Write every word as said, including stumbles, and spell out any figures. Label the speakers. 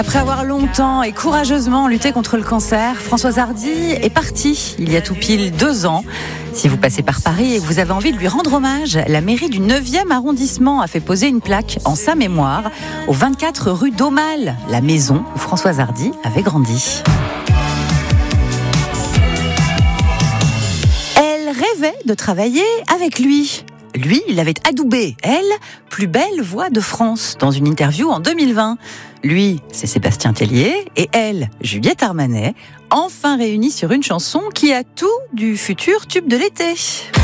Speaker 1: Après avoir longtemps et courageusement lutté contre le cancer, Françoise Hardy est partie il y a tout pile deux ans. Si vous passez par Paris et que vous avez envie de lui rendre hommage, la mairie du neuvième arrondissement a fait poser une plaque en sa mémoire au vingt-quatre rue d'Aumale, la maison où Françoise Hardy avait grandi. Elle rêvait de travailler avec lui. Lui, il avait adoubé, elle, plus belle voix de France, dans une interview en deux mille vingt. Lui, c'est Sébastien Tellier, et elle, Juliette Armanet, enfin réunis sur une chanson qui a tout du futur tube de l'été.